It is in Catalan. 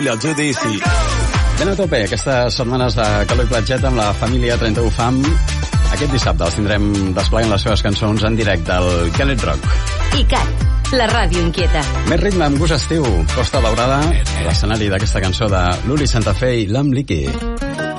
El judici. Ben a tope aquestes setmanes de Calor i Platgeta amb la família 31 Fam. Aquest dissabte els tindrem desplegant les seves cançons en directe al Canet Rock. ICAT, la ràdio inquieta. Més ritme amb gust estiu. Costa Daurada, l'escenari d'aquesta cançó de Luli Santa Fe i Lam Liqui.